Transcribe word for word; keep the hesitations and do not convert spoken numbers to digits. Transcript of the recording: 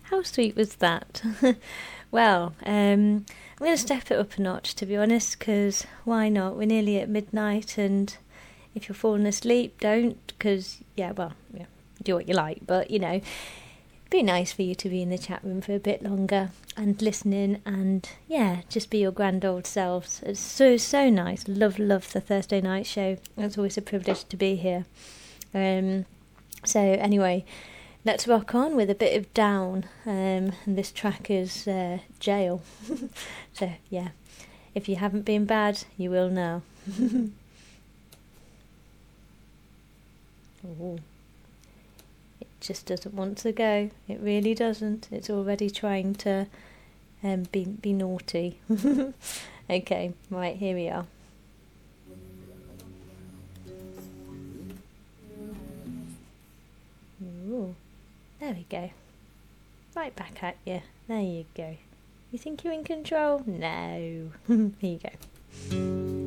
How sweet was that? Well, um, I'm going to step it up a notch, to be honest, because why not? We're nearly at midnight, and if you're falling asleep, don't, because, yeah, well, yeah, do what you like, but, you know, it'd be nice for you to be in the chat room for a bit longer and listening and, yeah, just be your grand old selves. It's so, so nice. Love, love the Thursday night show. It's always a privilege to be here. Um, so, anyway, let's rock on with a bit of Down. Um, and this track is uh, Jail. So, yeah, if you haven't been bad, you will now. Ooh. It just doesn't want to go. It really doesn't. It's already trying to um, be, be naughty. Okay, right, here we are. Ooh. There we go. Right back at you. There you go. You think you're in control? No. Here you go.